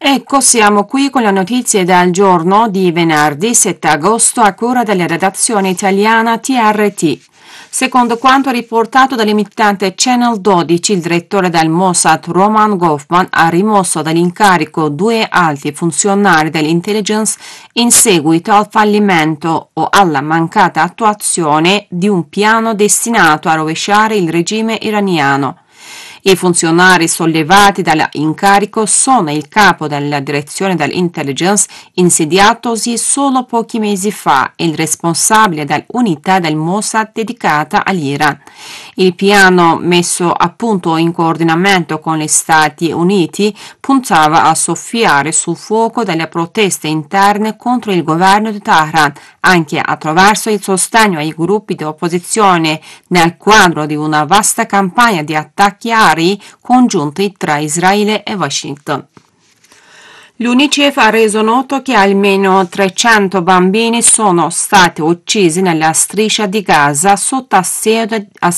Ecco, siamo qui con le notizie del giorno di venerdì 7 agosto a cura della redazione italiana TRT. Secondo quanto riportato dall'emittente Channel 12, il direttore del Mossad Roman Goffman ha rimosso dall'incarico 2 alti funzionari dell'intelligence in seguito al fallimento o alla mancata attuazione di un piano destinato a rovesciare il regime iraniano. I funzionari sollevati dall'incarico sono il capo della direzione dell'intelligence, insediatosi solo pochi mesi fa, e il responsabile dell'unità del Mossad dedicata all'Iran. Il piano, messo a punto in coordinamento con gli Stati Uniti, puntava a soffiare sul fuoco delle proteste interne contro il governo di Tehran, anche attraverso il sostegno ai gruppi di opposizione nel quadro di una vasta campagna di attacchi aerei congiunti tra Israele e Washington. L'UNICEF ha reso noto che almeno 300 bambini sono stati uccisi nella striscia di Gaza sotto assedio